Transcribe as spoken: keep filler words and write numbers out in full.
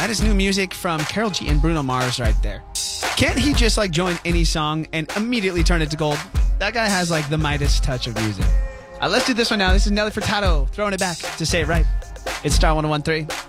That is new music from Karol G and Bruno Mars right there. Can't he just like join any song and immediately turn it to gold? That guy has like the Midas touch of music. Uh, let's do this one now. This is Nelly Furtado throwing it back to Say It Right. It's Star one oh one three.